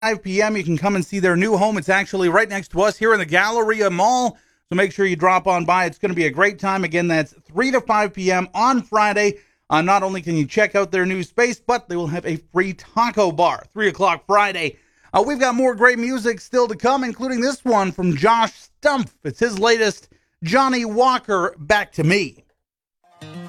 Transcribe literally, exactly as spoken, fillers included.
five p.m. You can come and see their new home. It's actually right next to us here in the Galleria Mall. So make sure you drop on by. It's going to be a great time. Again, that's three to five p.m. on Friday. Uh, not only can you check out their new space, but they will have a free taco bar. three o'clock Friday. Uh, we've got more great music still to come, including this one from Josh Stumpf. It's his latest, Johnny Walker, Back to Me.